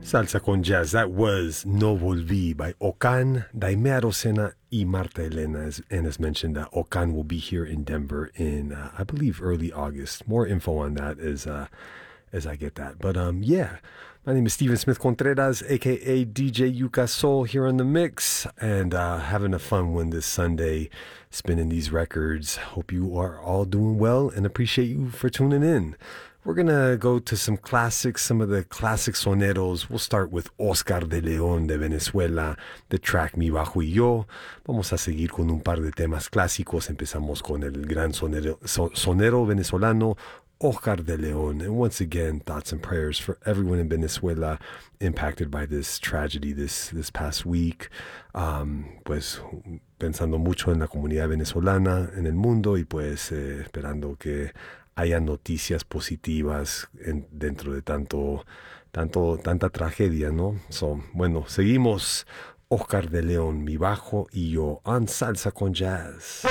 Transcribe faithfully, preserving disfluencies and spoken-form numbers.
Salsa con Jazz. That was No Volví by Okan, Daimea Rosena, y Marta Elena. As, and as mentioned, uh, Okan will be here in Denver in, uh, I believe, early August. More info on that as, uh, as I get that. But um, yeah, my name is Steven Smith Contreras, a k a. D J Yuka Soul, here on The Mix. And uh, having a fun one this Sunday, spinning these records. Hope you are all doing well and appreciate you for tuning in. We're going to go to some classics, some of the classic soneros. We'll start with Oscar de León de Venezuela, the track Mi Bajo y Yo. Vamos a seguir con un par de temas clásicos. Empezamos con el gran sonero, so, sonero venezolano, Oscar de León. And once again, thoughts and prayers for everyone in Venezuela impacted by this tragedy this, this past week. Um, pues pensando mucho en la comunidad venezolana, en el mundo, y pues eh, esperando que haya noticias positivas en, dentro de tanto, tanto, tanta tragedia, ¿no? So, bueno, seguimos. Oscar de León, Mi Bajo y Yo, on Salsa con Jazz.